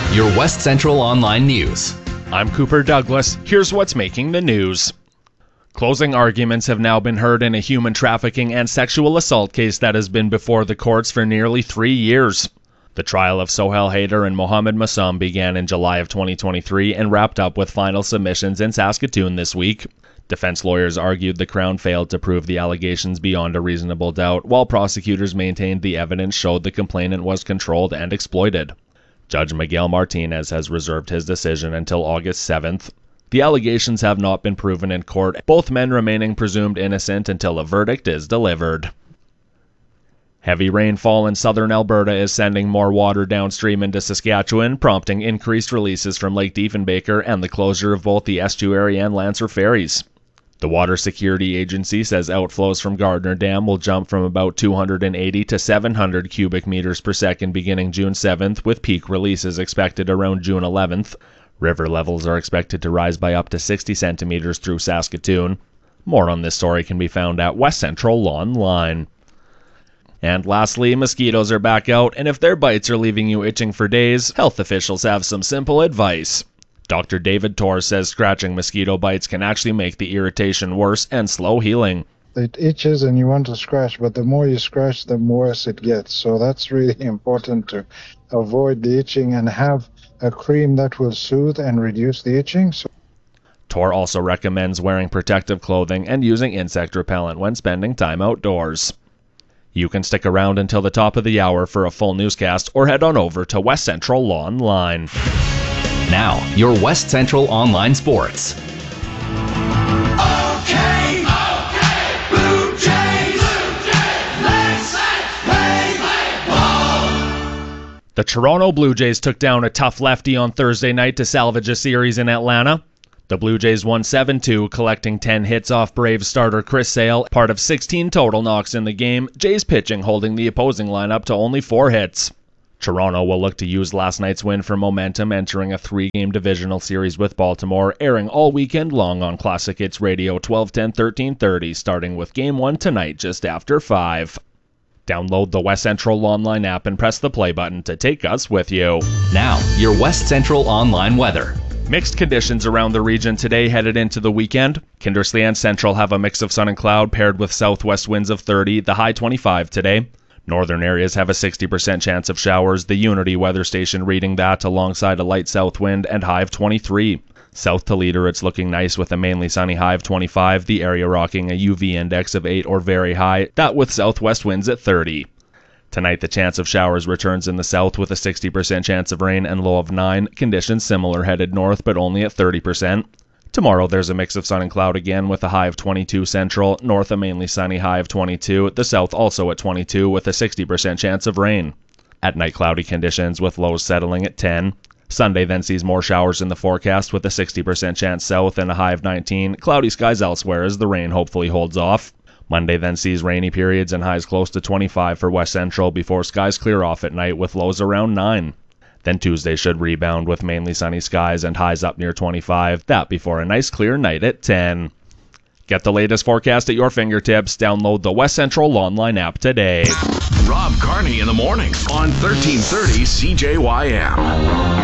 your West Central Online News. I'm Cooper Douglas. Here's what's making the news. Closing arguments have now been heard in a human trafficking and sexual assault case that has been before the courts for nearly 3 years. The trial of Sohail Haider and Mohammed Masoum began in July of 2023 and wrapped up with final submissions in Saskatoon this week. Defense lawyers argued the Crown failed to prove the allegations beyond a reasonable doubt, while prosecutors maintained the evidence showed the complainant was controlled and exploited. Judge Miguel Martinez has reserved his decision until August 7th. The allegations have not been proven in court, both men remaining presumed innocent until a verdict is delivered. Heavy rainfall in southern Alberta is sending more water downstream into Saskatchewan, prompting increased releases from Lake Diefenbaker and the closure of both the estuary and Lancer ferries. The Water Security Agency says outflows from Gardner Dam will jump from about 280 to 700 cubic meters per second beginning June 7th, with peak releases expected around June 11th. River levels are expected to rise by up to 60 centimeters through Saskatoon. More on this story can be found at West Central Online. And lastly, mosquitoes are back out, and if their bites are leaving you itching for days, health officials have some simple advice. Dr. David Torr says scratching mosquito bites can actually make the irritation worse and slow healing. It itches and you want to scratch, but the more you scratch, the worse it gets. So that's really important to avoid the itching and have a cream that will soothe and reduce the itching. Torr also recommends wearing protective clothing and using insect repellent when spending time outdoors. You can stick around until the top of the hour for a full newscast or head on over to West Central Online. Now, your West Central Online Sports. Okay, Blue Jays, let's play ball. The Toronto Blue Jays took down a tough lefty on Thursday night to salvage a series in Atlanta. The Blue Jays won 7-2, collecting 10 hits off Braves starter Chris Sale, part of 16 total knocks in the game, Jays pitching holding the opposing lineup to only 4 hits. Toronto will look to use last night's win for momentum, entering a 3-game divisional series with Baltimore, airing all weekend long on Classic Hits Radio 1210 1330, starting with Game 1 tonight just after 5. Download the West Central Online app and press the play button to take us with you. Now, your West Central Online weather. Mixed conditions around the region today headed into the weekend. Kindersley and Central have a mix of sun and cloud paired with southwest winds of 30, the high 25 today. Northern areas have a 60% chance of showers, the Unity weather station reading that alongside a light south wind and high of 23. South to Leader, it's looking nice with a mainly sunny high of 25, the area rocking a UV index of 8 or very high, that with southwest winds at 30. Tonight, the chance of showers returns in the south with a 60% chance of rain and low of 9. Conditions similar headed north, but only at 30%. Tomorrow, there's a mix of sun and cloud again with a high of 22 central, north a mainly sunny high of 22, the south also at 22 with a 60% chance of rain. At night, cloudy conditions with lows settling at 10. Sunday then sees more showers in the forecast with a 60% chance south and a high of 19. Cloudy skies elsewhere as the rain hopefully holds off. Monday then sees rainy periods and highs close to 25 for West Central before skies clear off at night with lows around 9. Then Tuesday should rebound with mainly sunny skies and highs up near 25, that before a nice clear night at 10. Get the latest forecast at your fingertips. Download the West Central Online app today. Rob Carney in the morning on 1330 CJYM.